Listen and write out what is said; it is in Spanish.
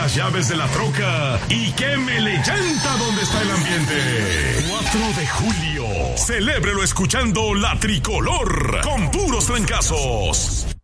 las llaves de la troca y quémele llanta donde está el ambiente. 4 de julio. Celébrelo escuchando La Tricolor con puros trancazos.